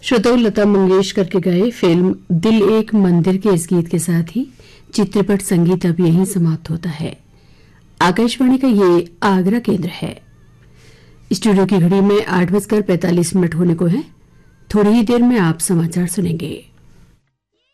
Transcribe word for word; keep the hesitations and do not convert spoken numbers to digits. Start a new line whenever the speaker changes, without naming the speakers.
श्रोताओं, लता मंगेशकर के गाए फिल्म दिल एक मंदिर के इस गीत के साथ ही चित्रपट संगीत अब यहीं समाप्त होता है। आकाशवाणी का ये आगरा केंद्र है। स्टूडियो की घड़ी में आठ बजकर पैंतालीस मिनट होने को है। थोड़ी ही देर में आप समाचार सुनेंगे।